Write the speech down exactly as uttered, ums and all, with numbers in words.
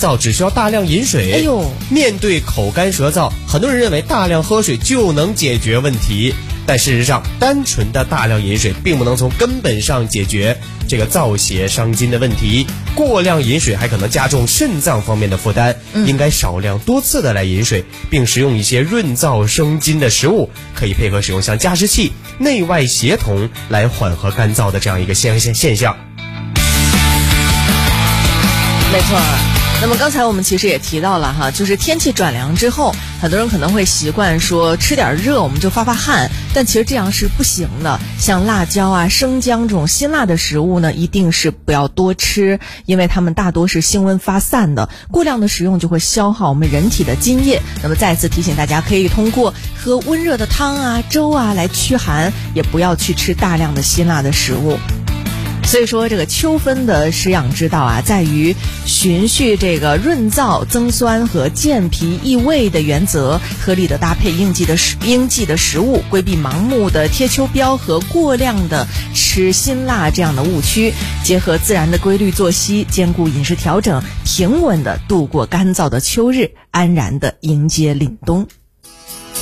燥只需要大量饮水。 哎呦， 面对口干舌燥，很多人认为大量喝水就能解决问题，但事实上，单纯的大量饮水并不能从根本上解决这个燥邪伤津的问题。过量饮水还可能加重肾脏方面的负担，嗯、应该少量多次的来饮水，并食用一些润燥生津的食物，可以配合使用像加湿器，内外协同来缓和干燥的这样一个现现现象。 没错。那么刚才我们其实也提到了哈，就是天气转凉之后，很多人可能会习惯说吃点热我们就发发汗，但其实这样是不行的。像辣椒啊、生姜这种辛辣的食物呢，一定是不要多吃，因为它们大多是辛温发散的，过量的食用就会消耗我们人体的津液。那么再次提醒大家，可以通过喝温热的汤啊、粥啊来驱寒，也不要去吃大量的辛辣的食物。所以说这个秋分的食养之道啊，在于循序这个润燥增酸和健脾益胃的原则，合理的搭配应季的食应季的食物，规避盲目的贴秋膘和过量的吃辛辣这样的误区，结合自然的规律作息，兼顾饮食调整，平稳的度过干燥的秋日，安然的迎接凛冬。